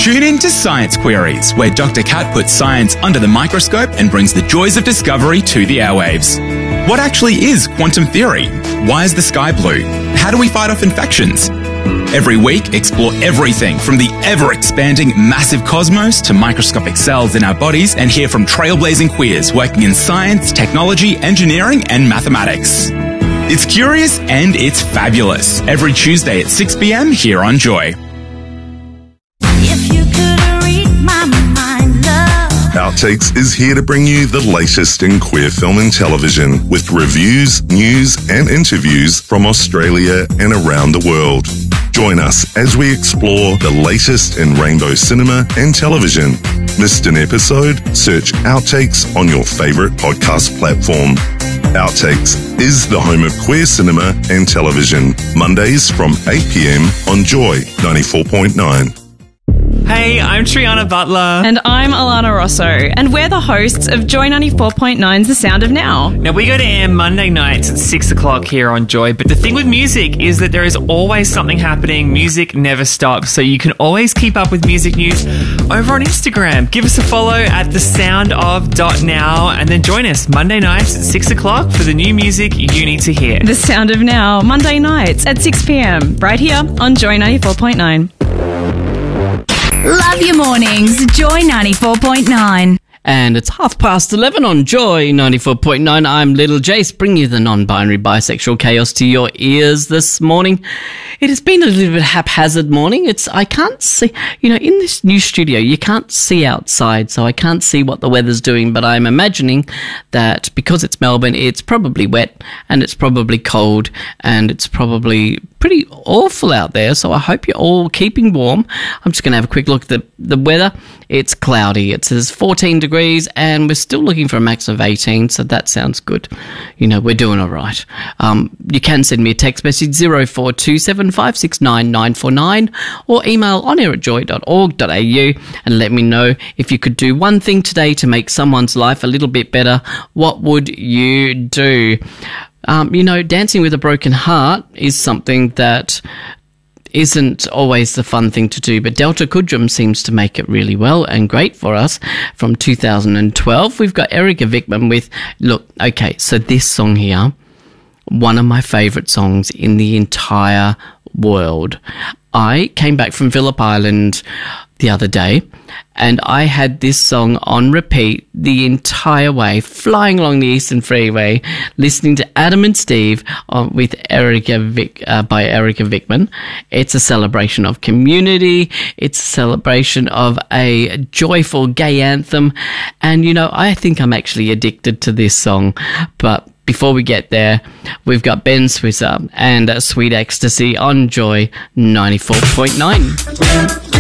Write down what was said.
Tune in to Science Queries, where Dr. Kat puts science under the microscope and brings the joys of discovery to the airwaves. What actually is quantum theory? Why is the sky blue? How do we fight off infections? Every week, explore everything from the ever-expanding massive cosmos to microscopic cells in our bodies and hear from trailblazing queers working in science, technology, engineering, and mathematics. It's curious and it's fabulous. Every Tuesday at 6 p.m. here on Joy. Outtakes is here to bring you the latest in queer film and television with reviews, news and interviews from Australia and around the world. Join us as we explore the latest in rainbow cinema and television. Missed an episode? Search Outtakes on your favourite podcast platform. Outtakes is the home of queer cinema and television. Mondays from 8 p.m. on Joy 94.9. Hey, I'm Triana Butler. And I'm Alana Rosso. And we're the hosts of Joy 94.9's The Sound of Now. Now, we go to air Monday nights at 6 o'clock here on Joy. But the thing with music is that there is always something happening. Music never stops. So you can always keep up with music news over on Instagram. Give us a follow at thesoundof.now and then join us Monday nights at 6 o'clock for the new music you need to hear. The Sound of Now, Monday nights at 6 p.m. right here on Joy 94.9. Love your mornings, Joy 94.9. And it's 11:30 on Joy 94.9. I'm Little Jace, bringing you the non-binary bisexual chaos to your ears this morning. It has been a little bit haphazard morning. I can't see, in this new studio, you can't see outside, so I can't see what the weather's doing, but I'm imagining that because it's Melbourne, it's probably wet, and it's probably cold, and it's probably pretty awful out there, so I hope you're all keeping warm. I'm just going to have a quick look at the weather. It's cloudy. It says 14 degrees, and we're still looking for a max of 18, so that sounds good. We're doing all right. You can send me a text message 0427569949 or email onair@joy.org.au and let me know if you could do one thing today to make someone's life a little bit better. What would you do? Dancing with a broken heart is something that isn't always the fun thing to do, but Delta Kudrum seems to make it really well and great for us. From 2012, we've got Erica Vickman with, so this song here, one of my favourite songs in the entire world. I came back from Phillip Island the other day, and I had this song on repeat the entire way, flying along the Eastern Freeway, listening to Adam and Steve with by Erica Vickman. It's a celebration of community. It's a celebration of a joyful gay anthem. And, I think I'm actually addicted to this song. But before we get there, we've got Ben Swisser and Sweet Ecstasy on Joy 94.9.